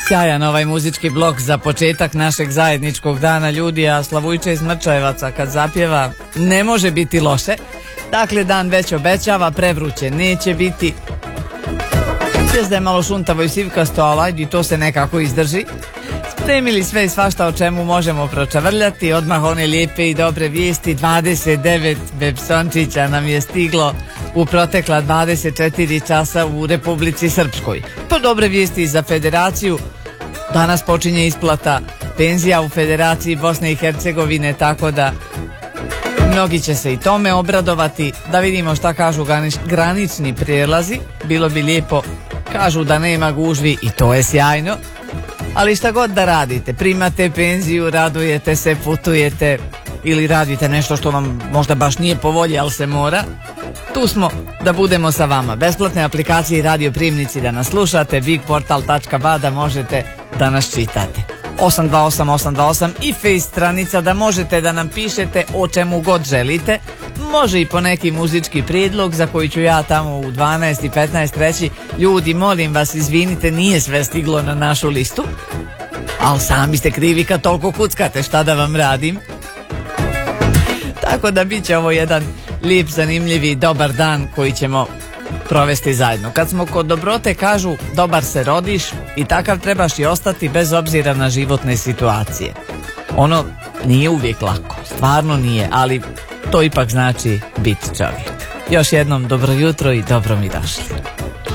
Sjajan ovaj muzički blok za početak našeg zajedničkog dana, ljudi, a Slavujče iz Mrčajevaca kad zapjeva ne može biti loše. Dakle, dan već obećava, prevruće neće biti. Svijest da je malo šuntavo i sivkasto, ali ajde, to se nekako izdrži. Spremili sve i svašta o čemu možemo pročavrljati, odmah one lijepe i dobre vijesti. 29 Bepsončića nam je stiglo u protekla 24 časa u Republici Srpskoj. Pa dobre vijesti za federaciju. Danas počinje isplata penzija u Federaciji Bosne i Hercegovine, tako da mnogi će se i tome obradovati. Da vidimo šta kažu granični prijelazi. Bilo bi lijepo, kažu da nema gužvi i to je sjajno. Ali šta god da radite, primate penziju, radujete se, putujete ili radite nešto što vam možda baš nije po volji, ali se mora. Tu smo da budemo sa vama. Besplatne aplikacije i radio primnici da nas slušate, bigportal.ba da možete da nas čitate. 828 i face stranica da možete da nam pišete o čemu god želite. Može i po neki muzički prijedlog za koji ću ja tamo u 12 i 15 reći: ljudi, molim vas, izvinite, nije sve stiglo na našu listu. Ali sami ste krivi kad toliko kuckate, šta da vam radim. Tako da bit će ovo jedan lijep, zanimljiv i dobar dan koji ćemo provesti zajedno. Kad smo kod dobrote, kažu dobar se rodiš i takav trebaš i ostati bez obzira na životne situacije. Ono nije uvijek lako, stvarno nije, ali to ipak znači biti čovjek. Još jednom dobro jutro i dobro mi došli.